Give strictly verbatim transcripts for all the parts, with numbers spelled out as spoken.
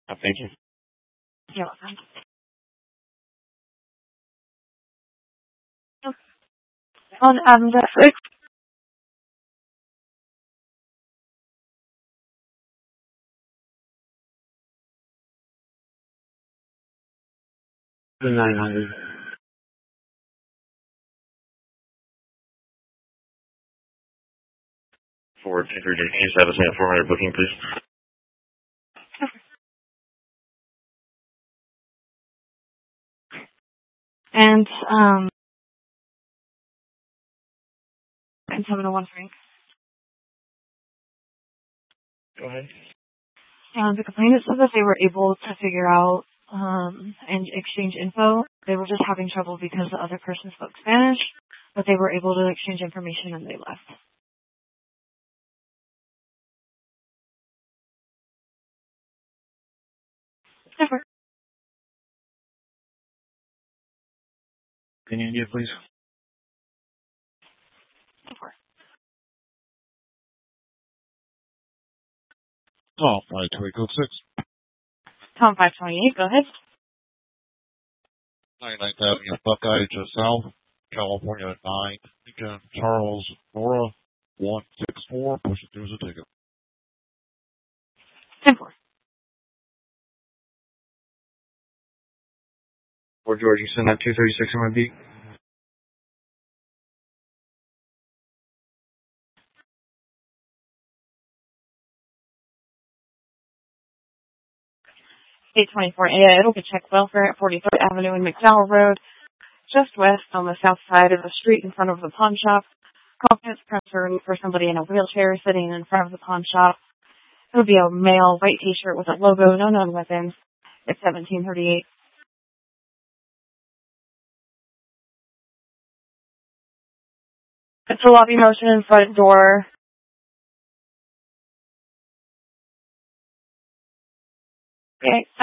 Oh, thank you. You're welcome. On Adams at six. The nine hundred. For two thirty, can you just have us at four hundred booking, please? And, um, and seven oh one Frank. Go ahead. And the complainant said that they were able to figure out um, and exchange info. They were just having trouble because the other person spoke Spanish, but they were able to exchange information and they left. Never. In India, please. Never. Oh, five two eight six. Tom five twenty-eight, go ahead. ninety-ninth Avenue, Buckeye, just south, California nine. Again, Charles Nora one six four. Push it through as a ticket. ten four. For George, you send that two thirty-six M I B? eight twenty-four. Yeah, it'll be checked welfare at forty-third Avenue and McDowell Road, just west on the south side of the street in front of the pawn shop. Confidence pressure for somebody in a wheelchair sitting in front of the pawn shop. It'll be a male white t-shirt with a logo, no known weapons. It's seventeen thirty-eight. It's a lobby motion in front door. Okay. I,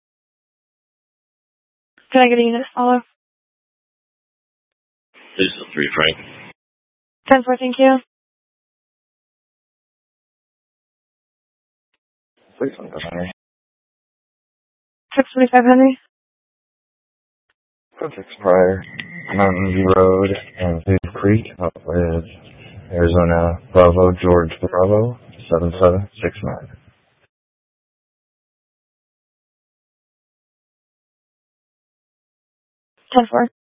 can I get a unit to follow? This is three, Frank. ten four, thank you. Please don't go, Henry. six twenty-five Henry. Project Prior, Mountain View Road, and Cave Creek, up with Arizona Bravo, George Bravo, seven seven six nine. ten four.